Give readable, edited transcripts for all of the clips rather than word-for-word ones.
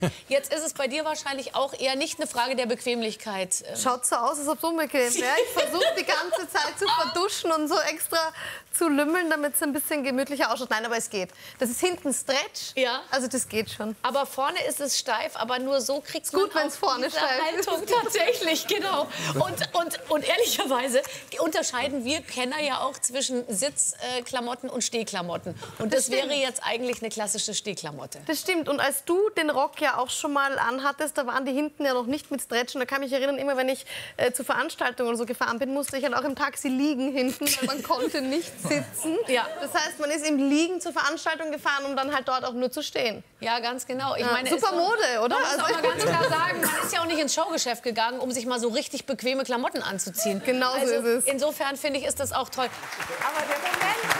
Jetzt ist es bei dir wahrscheinlich auch eher nicht eine Frage der Bequemlichkeit. Schaut so aus, als ob es unbequem wäre. Ich versuche die ganze Zeit zu verduschen und so extra zu lümmeln, damit es ein bisschen gemütlicher ausschaut. Nein, aber es geht. Das ist hinten Stretch, ja. Also das geht schon. Aber vorne ist es steif, aber nur so kriegt man gut, wenn es vorne steif ist. Haltung tatsächlich, genau. Und ehrlicherweise unterscheiden wir Kenner ja auch zwischen Sitzklamotten und Stehklamotten. Und das wäre jetzt eigentlich eine klassische Stehklamotte. Das stimmt. Und als du den Rock ja auch schon mal anhattest, da waren die hinten ja noch nicht mit Stretch. Und da kann ich mich erinnern, immer wenn ich zu Veranstaltungen oder so gefahren bin, musste ich halt auch im Taxi liegen hinten, weil man konnte nicht sitzen. Ja. Das heißt, man ist im Liegen zur Veranstaltung gefahren, um dann halt dort auch nur zu stehen. Ja, ganz genau. Ich meine, super Mode, oder? Man muss auch mal ganz klar sagen, man ist ja auch nicht ins Showgeschäft gegangen, um sich mal so richtig bequeme Klamotten anzuziehen. Genau so ist es. Insofern finde ich, ist das auch toll. Aber der Moment,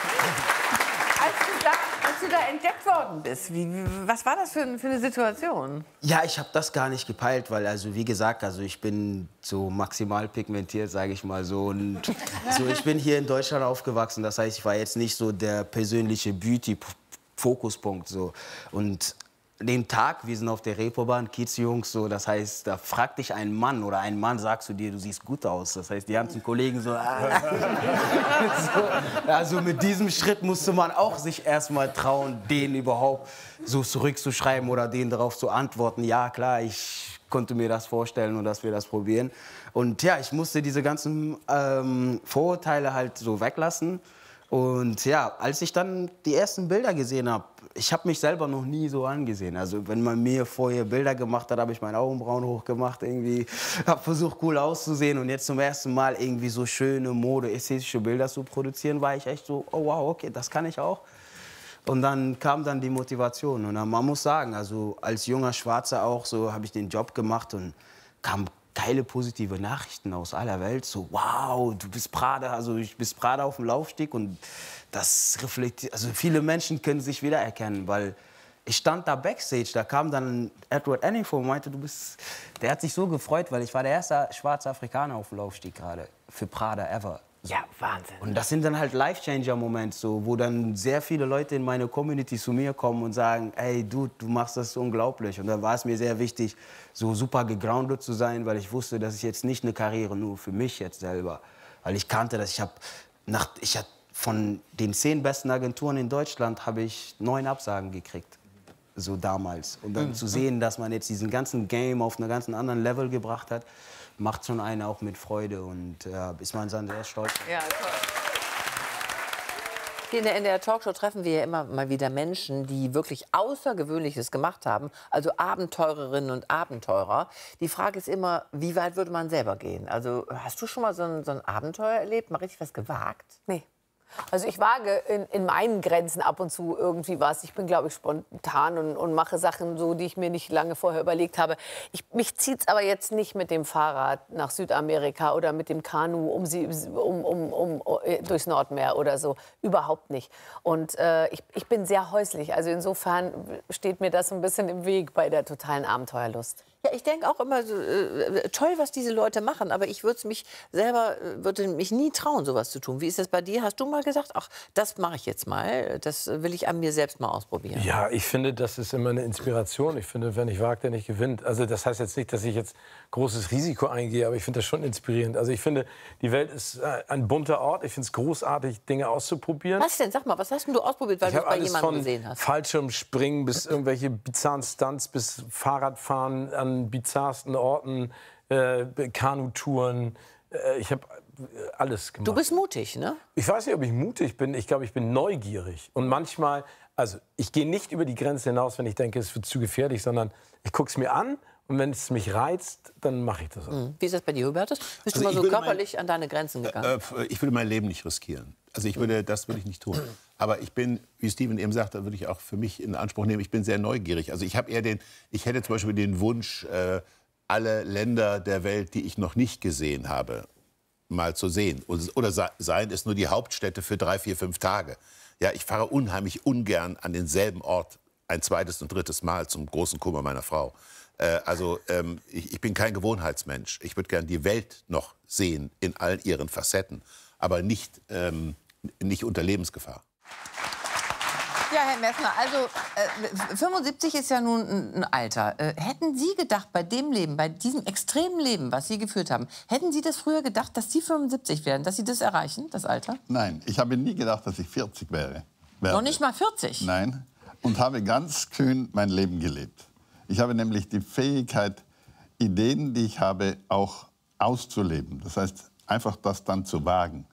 als du da entdeckt worden bist, was war das für eine Situation? Ja, ich habe das gar nicht gepeilt, weil, also wie gesagt, also ich bin so maximal pigmentiert, sage ich mal so. Und so, ich bin hier in Deutschland aufgewachsen, das heißt, ich war jetzt nicht so der persönliche Beauty-Fokuspunkt. So. Und den Tag, wir sind auf der Reeperbahn, Kiezjungs, so, das heißt, da fragt dich ein Mann oder ein Mann sagt zu dir, du siehst gut aus. Das heißt, die ganzen Kollegen so, so, also mit diesem Schritt musste man auch sich erstmal trauen, den überhaupt so zurückzuschreiben oder denen darauf zu antworten. Ja, klar, ich konnte mir das vorstellen und dass wir das probieren. Und ja, ich musste diese ganzen Vorurteile halt so weglassen. Und ja, als ich dann die ersten Bilder gesehen habe, ich habe mich selber noch nie so angesehen. Also wenn man mir vorher Bilder gemacht hat, habe ich meine Augenbrauen hochgemacht, irgendwie, habe versucht cool auszusehen. Und jetzt zum ersten Mal irgendwie so schöne Mode, ästhetische Bilder zu produzieren, war ich echt so, oh wow, okay, das kann ich auch. Und dann kam dann die Motivation. Und dann, man muss sagen, also als junger Schwarzer auch, so habe ich den Job gemacht und kam geile positive Nachrichten aus aller Welt. So, wow, du bist Prada, also ich bist Prada auf dem Laufsteg. Und das reflektiert, also viele Menschen können sich wiedererkennen, weil ich stand da Backstage, da kam dann Edward Anningford und meinte, der hat sich so gefreut, weil ich war der erste schwarze Afrikaner auf dem Laufsteg gerade für Prada ever. Ja, Wahnsinn. Und das sind dann halt Life-Changer-Momente, so, wo dann sehr viele Leute in meine Community zu mir kommen und sagen, ey, du machst das unglaublich. Und dann war es mir sehr wichtig, so super gegroundet zu sein, weil ich wusste, das ist jetzt nicht eine Karriere nur für mich jetzt selber. Weil ich kannte das, ich hatte von den 10 besten Agenturen in Deutschland habe ich 9 Absagen gekriegt, so damals. Und dann zu sehen, dass man jetzt diesen ganzen Game auf einen ganz anderen Level gebracht hat, macht schon einen auch mit Freude und ist man dann sehr stolz. Ja, toll. Hier in der NDR Talkshow treffen wir ja immer mal wieder Menschen, die wirklich Außergewöhnliches gemacht haben, also Abenteurerinnen und Abenteurer. Die Frage ist immer, wie weit würde man selber gehen? Also hast du schon mal so ein Abenteuer erlebt, mal richtig was gewagt? Nee. Also ich wage in meinen Grenzen ab und zu irgendwie was. Ich bin, glaube ich, spontan und mache Sachen so, die ich mir nicht lange vorher überlegt habe. Mich zieht es aber jetzt nicht mit dem Fahrrad nach Südamerika oder mit dem Kanu durchs Nordmeer oder so. Überhaupt nicht. Und ich bin sehr häuslich. Also insofern steht mir das ein bisschen im Weg bei der totalen Abenteuerlust. Ja, ich denke auch immer, so, toll, was diese Leute machen, aber ich würde mich nie trauen, sowas zu tun. Wie ist das bei dir? Hast du mal gesagt, ach, das mache ich jetzt mal, das will ich an mir selbst mal ausprobieren? Ja, ich finde, das ist immer eine Inspiration. Ich finde, wer nicht wagt, der nicht gewinnt. Also das heißt jetzt nicht, dass ich jetzt großes Risiko eingehe, aber ich finde das schon inspirierend. Also ich finde, die Welt ist ein bunter Ort. Ich finde es großartig, Dinge auszuprobieren. Was denn? Sag mal, was hast denn du ausprobiert, weil du es bei jemandem gesehen hast? Fallschirmspringen bis irgendwelche bizarren Stunts, bis Fahrradfahren an bizarrsten Orten, Kanutouren. Ich habe alles gemacht. Du bist mutig, ne? Ich weiß nicht, ob ich mutig bin. Ich glaube, ich bin neugierig. Und manchmal, also ich gehe nicht über die Grenze hinaus, wenn ich denke, es wird zu gefährlich, sondern ich gucke es mir an. Und wenn es mich reizt, dann mache ich das auch. Wie ist das bei dir, Hubertus? Bist du mal so körperlich an deine Grenzen gegangen? Ich würde mein Leben nicht riskieren. Also das würde ich nicht tun. Aber ich bin, wie Steven eben sagte, würde ich auch für mich in Anspruch nehmen, ich bin sehr neugierig. Also ich hätte zum Beispiel den Wunsch, alle Länder der Welt, die ich noch nicht gesehen habe, mal zu sehen. Oder seien es nur die Hauptstädte für 3, 4, 5 Tage. Ja, ich fahre unheimlich ungern an denselben Ort ein zweites und drittes Mal zum großen Kummer meiner Frau. Ich bin kein Gewohnheitsmensch. Ich würde gern die Welt noch sehen in all ihren Facetten, aber nicht unter Lebensgefahr. Ja, Herr Messner, also 75 ist ja nun ein Alter. Hätten Sie gedacht, bei dem Leben, bei diesem extremen Leben, was Sie geführt haben, hätten Sie das früher gedacht, dass Sie 75 werden, dass Sie das erreichen, das Alter? Nein, ich habe nie gedacht, dass ich 40 wäre. Noch nicht mal 40? Nein, und habe ganz kühn mein Leben gelebt. Ich habe nämlich die Fähigkeit, Ideen, die ich habe, auch auszuleben. Das heißt, einfach das dann zu wagen.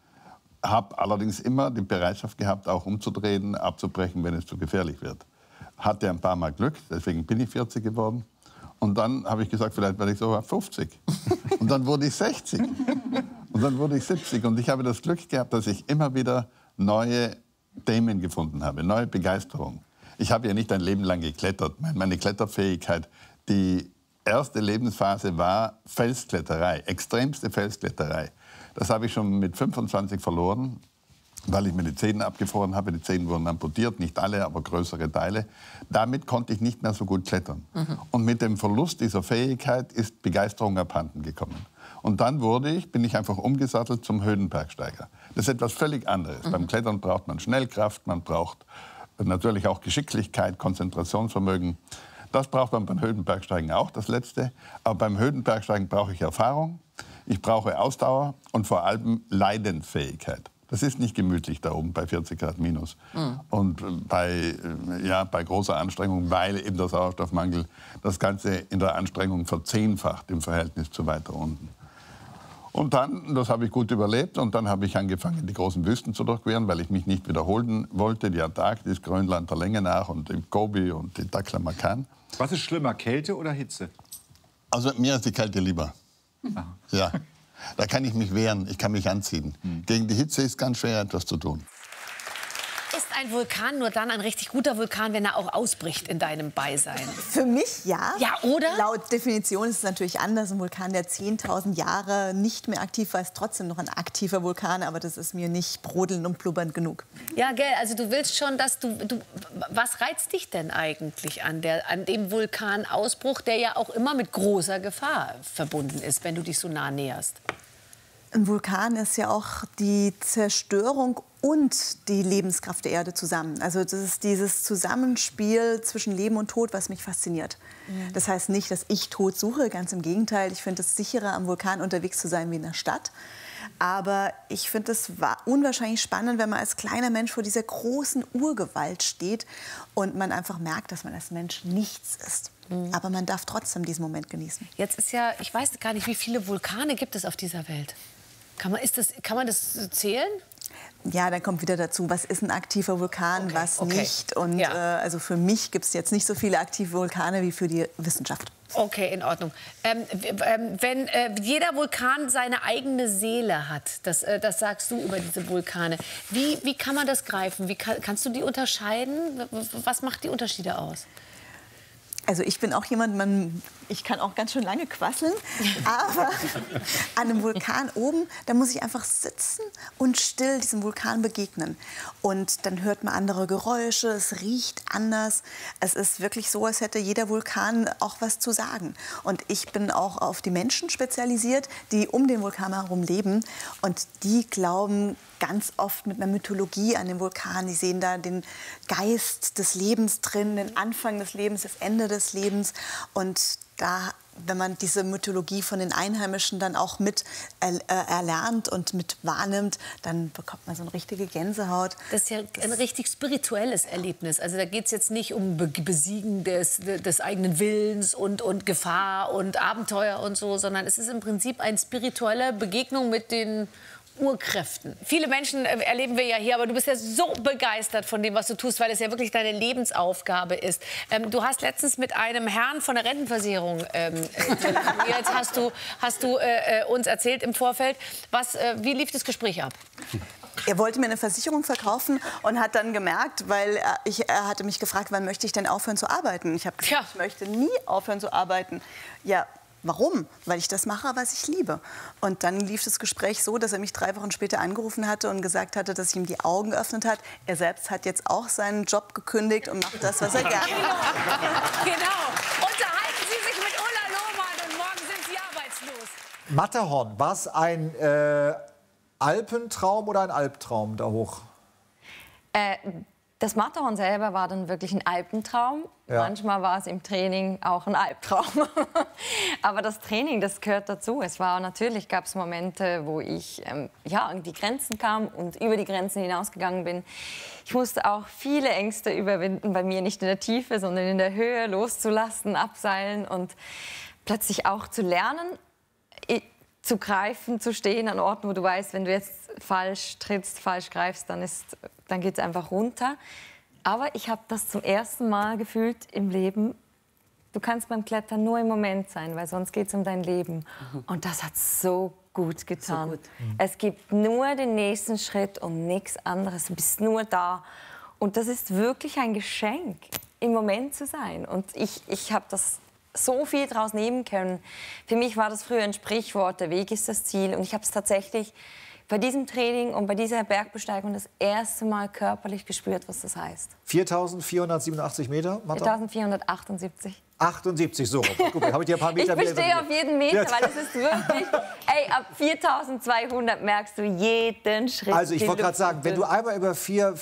Habe allerdings immer die Bereitschaft gehabt, auch umzudrehen, abzubrechen, wenn es zu gefährlich wird. Hatte ein paar Mal Glück, deswegen bin ich 40 geworden. Und dann habe ich gesagt, vielleicht werde ich sogar 50. Und dann wurde ich 60. Und dann wurde ich 70. Und ich habe das Glück gehabt, dass ich immer wieder neue Themen gefunden habe, neue Begeisterung. Ich habe ja nicht ein Leben lang geklettert. Meine Kletterfähigkeit, die erste Lebensphase war Felskletterei, extremste Felskletterei. Das habe ich schon mit 25 verloren, weil ich mir die Zähne abgefroren habe. Die Zähne wurden amputiert, nicht alle, aber größere Teile. Damit konnte ich nicht mehr so gut klettern. Und mit dem Verlust dieser Fähigkeit ist Begeisterung abhanden gekommen. Und dann bin ich einfach umgesattelt zum Höhenbergsteiger. Das ist etwas völlig anderes. Beim Klettern braucht man Schnellkraft, man braucht natürlich auch Geschicklichkeit, Konzentrationsvermögen. Das braucht man beim Höhenbergsteigen auch, das Letzte. Aber beim Höhenbergsteigen brauche ich Erfahrung. Ich brauche Ausdauer und vor allem Leidensfähigkeit. Das ist nicht gemütlich da oben bei 40 Grad minus. Und bei großer Anstrengung, weil eben der Sauerstoffmangel das Ganze in der Anstrengung verzehnfacht im Verhältnis zu weiter unten. Und dann, das habe ich gut überlebt, und dann habe ich angefangen, die großen Wüsten zu durchqueren, weil ich mich nicht wiederholen wollte. Die Antarktis, Grönland der Länge nach und die Gobi und die Taklamakan. Was ist schlimmer, Kälte oder Hitze? Also mir ist die Kälte lieber. Ja, da kann ich mich wehren, ich kann mich anziehen. Gegen die Hitze ist ganz schwer, etwas zu tun. Ist ein Vulkan nur dann ein richtig guter Vulkan, wenn er auch ausbricht in deinem Beisein? Für mich ja. Ja, oder? Laut Definition ist es natürlich anders. Ein Vulkan, der 10.000 Jahre nicht mehr aktiv war, ist trotzdem noch ein aktiver Vulkan. Aber das ist mir nicht brodelnd und blubbernd genug. Ja, gell, also du willst schon, dass du was reizt dich denn eigentlich an dem Vulkanausbruch, der ja auch immer mit großer Gefahr verbunden ist, wenn du dich so nah näherst? Ein Vulkan ist ja auch die Zerstörung und die Lebenskraft der Erde zusammen. Also das ist dieses Zusammenspiel zwischen Leben und Tod, was mich fasziniert. Das heißt nicht, dass ich Tod suche, ganz im Gegenteil. Ich finde es sicherer, am Vulkan unterwegs zu sein wie in der Stadt. Aber ich finde es unwahrscheinlich spannend, wenn man als kleiner Mensch vor dieser großen Urgewalt steht und man einfach merkt, dass man als Mensch nichts ist. Aber man darf trotzdem diesen Moment genießen. Jetzt ist ja, ich weiß gar nicht, wie viele Vulkane gibt es auf dieser Welt? Kann man das zählen? Ja, dann kommt wieder dazu, was ist ein aktiver Vulkan, was nicht. Und ja. Also für mich gibt es jetzt nicht so viele aktive Vulkane wie für die Wissenschaft. Okay, in Ordnung. Wenn jeder Vulkan seine eigene Seele hat, das sagst du über diese Vulkane, wie kann man das greifen? Kannst du die unterscheiden? Was macht die Unterschiede aus? Also ich bin auch jemand, ich kann auch ganz schön lange quasseln, aber an einem Vulkan oben, da muss ich einfach sitzen und still diesem Vulkan begegnen. Und dann hört man andere Geräusche, es riecht anders. Es ist wirklich so, als hätte jeder Vulkan auch was zu sagen. Und ich bin auch auf die Menschen spezialisiert, die um den Vulkan herum leben. Und die glauben ganz oft mit einer Mythologie an den Vulkan. Die sehen da den Geist des Lebens drin, den Anfang des Lebens, das Ende des Lebens. Und da, wenn man diese Mythologie von den Einheimischen dann auch mit erlernt und mit wahrnimmt, dann bekommt man so eine richtige Gänsehaut. Das ist ja ein richtig spirituelles Erlebnis. Also da geht es jetzt nicht um Besiegen des eigenen Willens und Gefahr und Abenteuer und so, sondern es ist im Prinzip eine spirituelle Begegnung mit den Urkräften. Viele Menschen erleben wir ja hier, aber du bist ja so begeistert von dem, was du tust, weil es ja wirklich deine Lebensaufgabe ist. Du hast letztens mit einem Herrn von der Rentenversicherung jetzt hast du uns erzählt im Vorfeld, wie lief das Gespräch ab? Er wollte mir eine Versicherung verkaufen und hat dann gemerkt, weil er hatte mich gefragt, wann möchte ich denn aufhören zu arbeiten? Ich habe gesagt, ich möchte nie aufhören zu arbeiten. Ja. Warum? Weil ich das mache, was ich liebe. Und dann lief das Gespräch so, dass er mich 3 Wochen später angerufen hatte und gesagt hatte, dass ich ihm die Augen geöffnet hat. Er selbst hat jetzt auch seinen Job gekündigt und macht das, was er gerne macht. Genau. Unterhalten Sie sich mit Ulla Lohmann und morgen sind Sie arbeitslos. Matterhorn, war es ein Alpentraum oder ein Albtraum da hoch? Das Matterhorn selber war dann wirklich ein Albtraum. Ja. Manchmal war es im Training auch ein Albtraum. Aber das Training, das gehört dazu. Natürlich gab es Momente, wo ich an die Grenzen kam und über die Grenzen hinausgegangen bin. Ich musste auch viele Ängste überwinden, bei mir nicht in der Tiefe, sondern in der Höhe loszulassen, abseilen und plötzlich auch zu lernen, zu greifen, zu stehen an Orten, wo du weißt, wenn du jetzt falsch trittst, falsch greifst, dann geht es einfach runter. Aber ich habe das zum ersten Mal gefühlt im Leben. Du kannst beim Klettern nur im Moment sein, weil sonst geht es um dein Leben. Und das hat so gut getan. So gut. Es gibt nur den nächsten Schritt und nichts anderes. Du bist nur da. Und das ist wirklich ein Geschenk, im Moment zu sein. Und ich habe das so viel daraus nehmen können. Für mich war das früher ein Sprichwort, der Weg ist das Ziel. Und ich habe es tatsächlich bei diesem Training und bei dieser Bergbesteigung das erste Mal körperlich gespürt, was das heißt. 4.487 Meter, Martha? 4.478. 78, so. Gut, habe ich dir ein paar Meter. Ich bestehe auf jeden Meter, weil es ist wirklich... ab 4.200 merkst du jeden Schritt. Also ich wollte gerade sagen, wenn du einmal über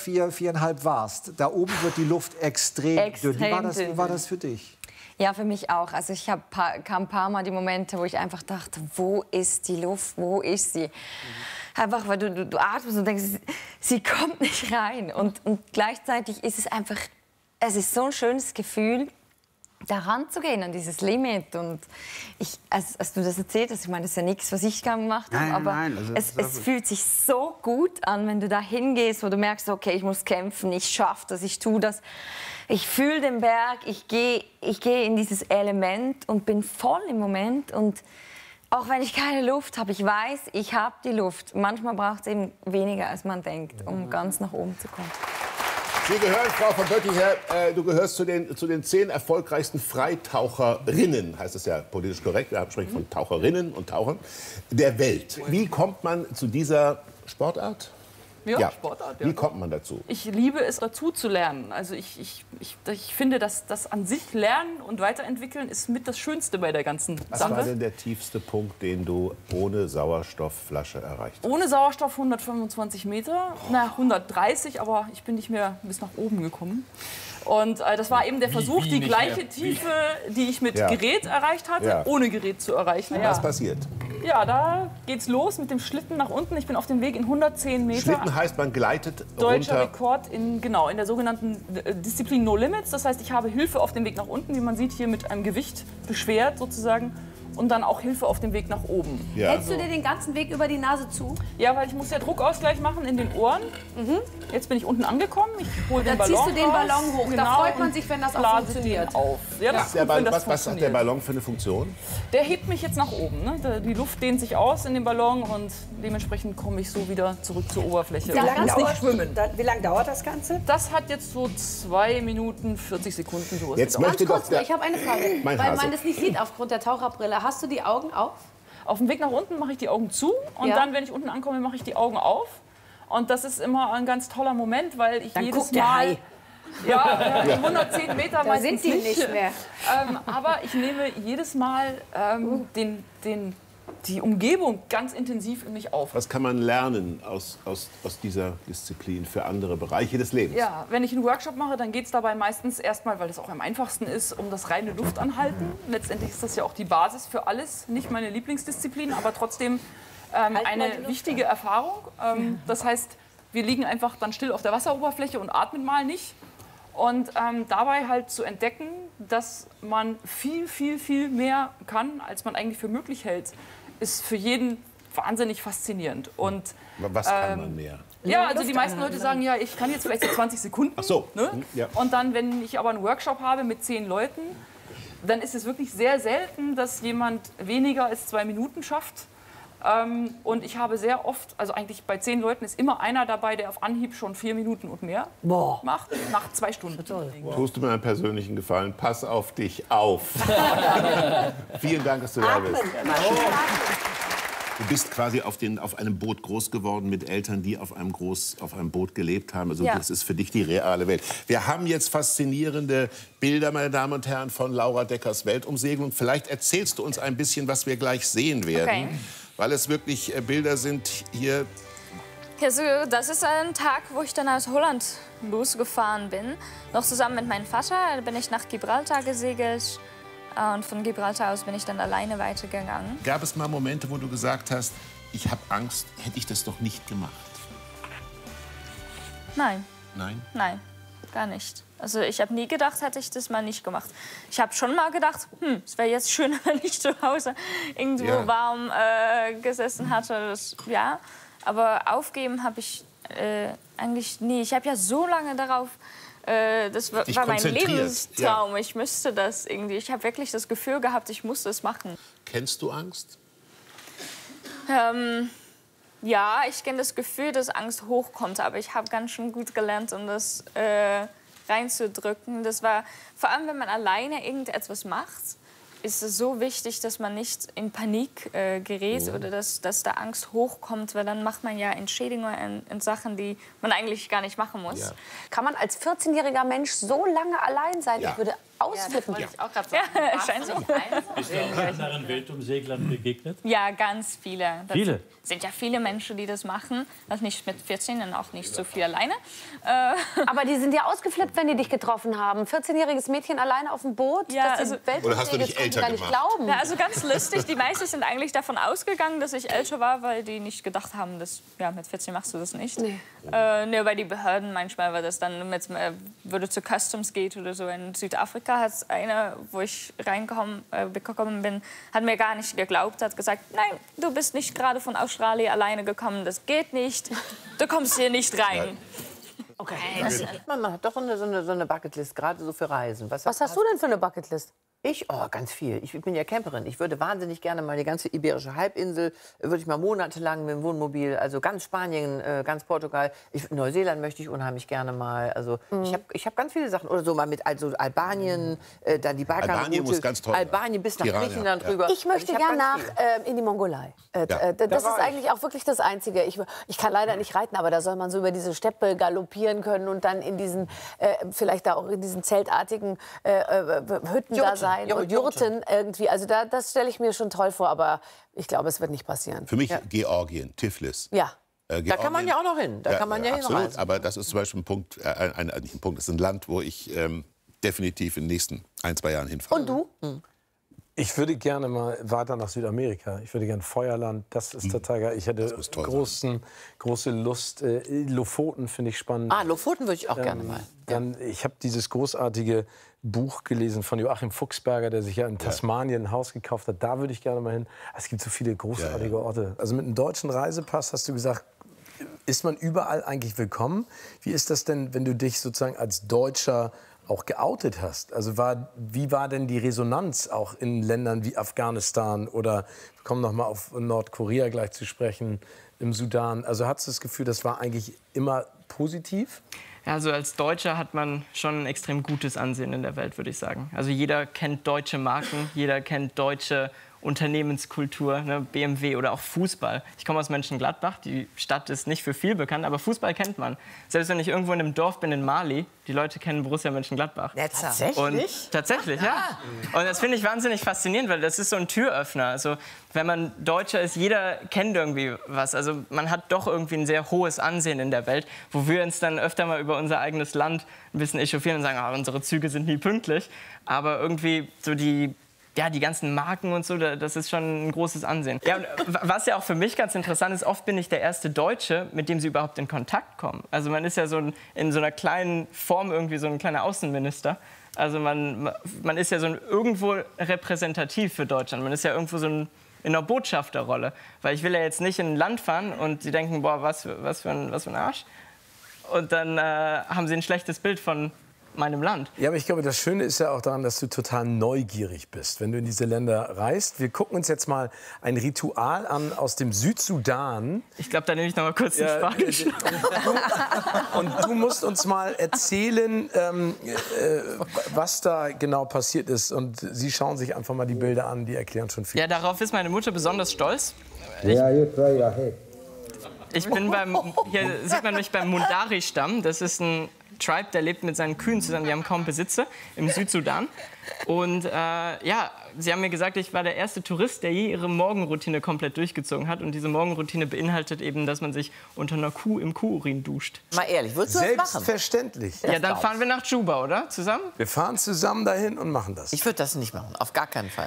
4,5 warst, da oben wird die Luft extrem dünn. Wie war das für dich? Ja, für mich auch. Also kam ein paar Mal die Momente, wo ich einfach dachte, wo ist die Luft, wo ist sie? Einfach, weil du atmest und denkst, sie kommt nicht rein. Und gleichzeitig ist es einfach, es ist so ein schönes Gefühl, da ranzugehen an dieses Limit. Und als du das erzählt hast, ich meine, das ist ja nichts, was ich gemacht habe, aber also es fühlt sich so gut an, wenn du da hingehst, wo du merkst, okay, ich muss kämpfen, ich schaffe das, ich tue das. Ich fühle den Berg, ich gehe in dieses Element und bin voll im Moment. Und auch wenn ich keine Luft habe, ich weiß, ich habe die Luft. Manchmal braucht es eben weniger, als man denkt, um ganz nach oben zu kommen. Sie gehören, Frau von Bötticher, du gehörst zu den 10 erfolgreichsten Freitaucherinnen, heißt es ja politisch korrekt, wir sprechen von Taucherinnen und Tauchern, der Welt. Wie kommt man zu dieser Sportart? Ja, Sportart. Ja. Wie kommt man dazu? Ich liebe es, dazu zu lernen. Also ich finde, dass das an sich Lernen und Weiterentwickeln ist mit das Schönste bei der ganzen Sache. Was war denn der tiefste Punkt, den du ohne Sauerstoffflasche erreicht hast? Ohne Sauerstoff 125 Meter, 130, aber ich bin nicht mehr bis nach oben gekommen. Und das war eben der Versuch, die gleiche Tiefe, die ich mit Gerät erreicht hatte, ohne Gerät zu erreichen. Was passiert? Ja, da geht's los mit dem Schlitten nach unten. Ich bin auf dem Weg in 110 Meter. Schlitten heißt, man gleitet Deutscher runter. Rekord in der sogenannten Disziplin No Limits. Das heißt, ich habe Hilfe auf dem Weg nach unten, wie man sieht, hier mit einem Gewicht beschwert sozusagen. Und dann auch Hilfe auf dem Weg nach oben. Ja. Hältst du dir den ganzen Weg über die Nase zu? Ja, weil ich muss ja Druckausgleich machen in den Ohren. Jetzt bin ich unten angekommen. Ich hole den Ballon raus. Dann ziehst du den Ballon hoch. Genau, da freut man sich, wenn das auch funktioniert. Auf. Ja, das ist gut, was hat der Ballon für eine Funktion? Der hebt mich jetzt nach oben. Ne? Die Luft dehnt sich aus in dem Ballon und dementsprechend komme ich so wieder zurück zur Oberfläche. Wie lange dauert das Ganze? Das hat jetzt so 2 Minuten 40 Sekunden. So jetzt ganz kurz, ich habe eine Frage, weil man das nicht sieht aufgrund der Taucherbrille. Hast du die Augen auf? Auf dem Weg nach unten mache ich die Augen zu und dann, wenn ich unten ankomme, mache ich die Augen auf. Und das ist immer ein ganz toller Moment, weil ich dann jedes Mal... Ja, 110 Meter da sind die nicht mehr. Aber ich nehme jedes Mal die Umgebung ganz intensiv in mich auf. Was kann man lernen aus dieser Disziplin für andere Bereiche des Lebens? Ja, wenn ich einen Workshop mache, dann geht es dabei meistens erstmal, weil das auch am einfachsten ist, um das reine Luftanhalten. Letztendlich ist das ja auch die Basis für alles. Nicht meine Lieblingsdisziplin, aber trotzdem eine wichtige Erfahrung. Das heißt, wir liegen einfach dann still auf der Wasseroberfläche und atmen mal nicht. Und dabei halt zu entdecken, dass man viel, viel, viel mehr kann, als man eigentlich für möglich hält, ist für jeden wahnsinnig faszinierend. Und, was kann man mehr? Ja, also die meisten Leute sagen, ja, ich kann jetzt vielleicht so 20 Sekunden. Ach so. Ne? Ja. Und dann, wenn ich aber einen Workshop habe mit 10 Leuten, dann ist es wirklich sehr selten, dass jemand weniger als 2 Minuten schafft. Und ich habe sehr oft, also eigentlich bei 10 Leuten ist immer einer dabei, der auf Anhieb schon 4 Minuten und mehr macht, nach 2 Stunden. Tust du mir einen persönlichen Gefallen, pass auf dich auf. Vielen Dank, dass du da bist. Du bist quasi auf einem Boot groß geworden mit Eltern, die auf einem Boot gelebt haben. Also das ist für dich die reale Welt. Wir haben jetzt faszinierende Bilder, meine Damen und Herren, von Laura Deckers Weltumsegelung. Vielleicht erzählst du uns ein bisschen, was wir gleich sehen werden. Okay. Weil es wirklich Bilder sind hier, Also, das ist ein Tag, wo ich dann aus Holland losgefahren bin. Noch zusammen mit meinem Vater. Da bin ich nach Gibraltar gesegelt. Und von Gibraltar aus bin ich dann alleine weitergegangen. Gab es mal Momente, wo du gesagt hast, ich habe Angst, hätte ich das doch nicht gemacht? Nein. Nein? Nein, gar nicht. Also ich habe nie gedacht, hätte ich das mal nicht gemacht. Ich habe schon mal gedacht, es wäre jetzt schöner, wenn ich zu Hause irgendwo warm gesessen hatte. Ja, aber aufgeben habe ich eigentlich nie. Ich habe ja so lange darauf, das war mein Lebenstraum. Ja. Ich müsste das irgendwie. Ich habe wirklich das Gefühl gehabt, ich musste es machen. Kennst du Angst? Ja, ich kenne das Gefühl, dass Angst hochkommt, aber ich habe ganz schön gut gelernt, um das reinzudrücken. Das war vor allem, wenn man alleine irgendetwas macht, ist es so wichtig, dass man nicht in Panik gerät oder dass da Angst hochkommt, weil dann macht man ja Entschädigungen in Sachen, die man eigentlich gar nicht machen muss. Ja. Kann man als 14-jähriger Mensch so lange allein sein? Ja. Ich würde ausflippen. Ja, ich auch gerade sagen. Ja, scheint so. Bist du auch anderen Weltumseglern begegnet? Ja, ganz viele. Viele? Sind ja viele Menschen, die das machen. Also nicht mit 14 und auch nicht so viel alleine. Aber die sind ja ausgeflippt, wenn die dich getroffen haben. 14-jähriges Mädchen alleine auf dem Boot. Ja, dass oder hast du dich älter gar nicht gemacht? glauben. Ja, also ganz lustig. Die meisten sind eigentlich davon ausgegangen, dass ich älter war, weil die nicht gedacht haben, dass ja, mit 14 machst du das nicht. Nee. Nur bei den Behörden manchmal, weil das dann mit, würde zu Customs geht oder so. In Südafrika hat einer, wo ich reingekommen bin, hat mir gar nicht geglaubt, hat gesagt, nein, du bist nicht gerade von Australien alleine gekommen, das geht nicht, du kommst hier nicht rein. Okay. Man hat doch so eine Bucketlist, gerade so für Reisen. Was hast du denn für eine Bucketlist? Ich? Oh, ganz viel. Ich bin ja Camperin. Ich würde wahnsinnig gerne mal die ganze Iberische Halbinsel, würde ich mal monatelang mit dem Wohnmobil, also ganz Spanien, ganz Portugal. Neuseeland möchte ich unheimlich gerne mal. Also ich hab ganz viele Sachen. Oder so mal mit Albanien, dann die Balkanroute. Albanien muss ganz toll. Albanien bis nach Tirana, Griechenland rüber. Ich möchte gerne in die Mongolei. Das ist eigentlich auch wirklich das Einzige. Ich kann leider nicht reiten, aber da soll man so über diese Steppe galoppieren können und dann in diesen, vielleicht da auch in diesen zeltartigen Hütten da sein. Und Jurten irgendwie. Also das stelle ich mir schon toll vor, aber ich glaube, es wird nicht passieren. Für mich Georgien, Tiflis. Ja. Da kann man ja auch noch hin. Da kann man ja absolut. hinreisen. Aber das ist zum Beispiel ein Punkt, nicht ein Punkt, das ist ein Land, wo ich definitiv in den nächsten 1-2 Jahren hinfahre. Und du? Ich würde gerne mal weiter nach Südamerika. Ich würde gerne Feuerland. Das ist total geil. Ich hätte große Lust. Lofoten finde ich spannend. Lofoten würde ich auch gerne mal. Ich habe dieses großartige Buch gelesen von Joachim Fuchsberger, der sich ja in Tasmanien ein Haus gekauft hat. Da würde ich gerne mal hin. Es gibt so viele großartige Orte. Also mit einem deutschen Reisepass hast du gesagt, ist man überall eigentlich willkommen? Wie ist das denn, wenn du dich sozusagen als Deutscher auch geoutet hast? Also wie war denn die Resonanz auch in Ländern wie Afghanistan oder, wir kommen noch mal auf Nordkorea gleich zu sprechen, im Sudan. Also hattest du das Gefühl, das war eigentlich immer positiv? Ja, also als Deutscher hat man schon ein extrem gutes Ansehen in der Welt, würde ich sagen. Also jeder kennt deutsche Marken, jeder kennt deutsche Unternehmenskultur, ne, BMW oder auch Fußball. Ich komme aus Mönchengladbach, die Stadt ist nicht für viel bekannt, aber Fußball kennt man. Selbst wenn ich irgendwo in einem Dorf bin in Mali, die Leute kennen Borussia Mönchengladbach. Tatsächlich? Und tatsächlich, ja. Und das finde ich wahnsinnig faszinierend, weil das ist so ein Türöffner. Also wenn man Deutscher ist, jeder kennt irgendwie was. Also man hat doch irgendwie ein sehr hohes Ansehen in der Welt, wo wir uns dann öfter mal über unser eigenes Land ein bisschen echauffieren und sagen, unsere Züge sind nie pünktlich. Aber irgendwie so die ganzen Marken und so, das ist schon ein großes Ansehen. Ja, und was ja auch für mich ganz interessant ist, oft bin ich der erste Deutsche, mit dem sie überhaupt in Kontakt kommen. Also man ist ja so in so einer kleinen Form irgendwie so ein kleiner Außenminister. Also man ist ja so irgendwo repräsentativ für Deutschland. Man ist ja irgendwo so in einer Botschafterrolle. Weil ich will ja jetzt nicht in ein Land fahren und sie denken, boah, was für ein Arsch. Und dann haben sie ein schlechtes Bild von meinem Land. Ja, aber ich glaube, das Schöne ist ja auch daran, dass du total neugierig bist, wenn du in diese Länder reist. Wir gucken uns jetzt mal ein Ritual an aus dem Südsudan. Ich glaube, da nehme ich noch mal kurz den Spanisch. Und du musst uns mal erzählen, was da genau passiert ist. Und Sie schauen sich einfach mal die Bilder an, die erklären schon viel. Ja, darauf ist meine Mutter besonders stolz. Ich bin hier sieht man mich beim Mundari-Stamm. Das ist ein Tribe, der lebt mit seinen Kühen zusammen, die haben kaum Besitzer, im Südsudan. Und ja, sie haben mir gesagt, ich war der erste Tourist, der je ihre Morgenroutine komplett durchgezogen hat. Und diese Morgenroutine beinhaltet eben, dass man sich unter einer Kuh im Kuhurin duscht. Mal ehrlich, würdest du das machen? Selbstverständlich. Ja, dann fahren wir nach Juba, oder? Zusammen? Wir fahren zusammen dahin und machen das. Ich würde das nicht machen, auf gar keinen Fall.